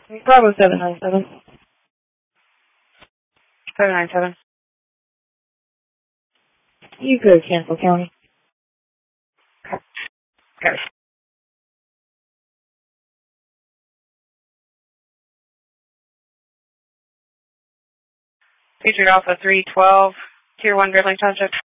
Bravo 797. 797. You go to Cancel County. Got it. Patriot Alpha 312, Tier 1 Gridling Township.